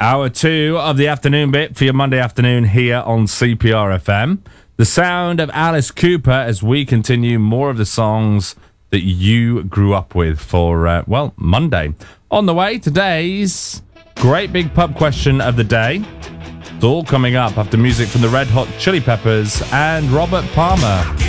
Hour 2 of the afternoon bit for your Monday afternoon here on CPR FM. The sound of Alice Cooper as we continue more of the songs that you grew up with for, Monday. On the way, today's great big pub question of the day. It's all coming up after music from the Red Hot Chili Peppers and Robert Palmer.